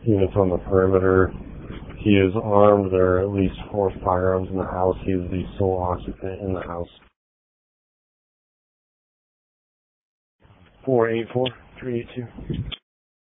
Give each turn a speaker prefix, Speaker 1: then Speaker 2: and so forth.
Speaker 1: units on the perimeter. He is armed. There are at least 4 firearms in the house. He is the sole occupant in the house. 484-382.